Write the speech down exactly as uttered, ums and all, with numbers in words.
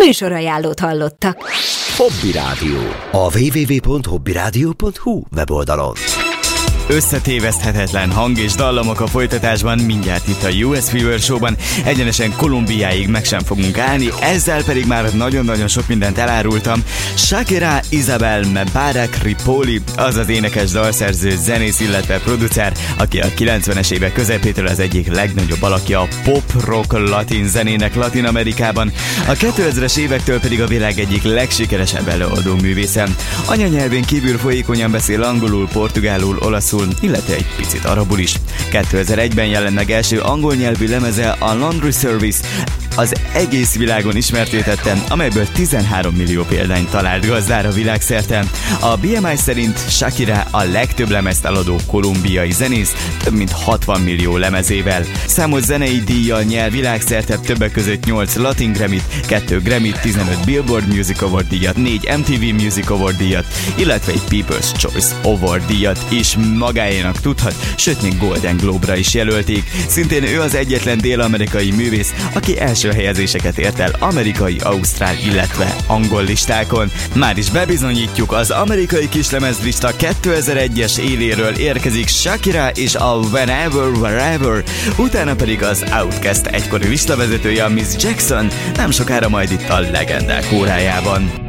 Műsorajánlót hallottak. Hobby Rádió. A double-u double-u double-u pont hobby rádió pont hu weboldalon. Összetéveszthetetlen hang és dallamok a folytatásban, mindjárt itt a u es Fever Show-ban, egyenesen Kolumbiáig meg sem fogunk állni, ezzel pedig már nagyon-nagyon sok mindent elárultam. Shakira Isabel Mebarak Ripoll, az az énekes, dalszerző, zenész, illetve producer, aki a kilencvenes évek közepétől az egyik legnagyobb alakja a pop-rock latin zenének Latin Amerikában, a kétezres évektől pedig a világ egyik legsikeresebb előadó művésze. Anyanyelvén kívül folyékonyan beszél angolul, portugálul, olaszul, illetve egy picit arabul is. kétezer-egyben jelent meg első angol nyelvű lemeze, a Laundry Service, az egész világon ismertétette, amelyből tizenhárom millió példányt talált gazdára világszerte. A bé em i szerint Shakira a legtöbb lemezt eladó kolumbiai zenész, több mint hatvan millió lemezével. Számos zenei díjjal nyer világszerte, többek között nyolc Latin Grammy-t, kettő Grammy-t, tizenöt Billboard Music Award díjat, négy em té vé Music Award díjat, illetve egy People's Choice Award díjat is magáénak tudhat, sőt még Golden Globe-ra is jelölték. Szintén ő az egyetlen dél-amerikai művész, aki első helyezéseket ért el amerikai, ausztrál, illetve angol listákon. Már is bebizonyítjuk, az amerikai kislemezlista kétezer-egyes évéről érkezik Shakira és a Whenever, Wherever, utána pedig az Outkast egykori listavezetője, Miss Jackson, nem sokára majd itt a legendák órájában.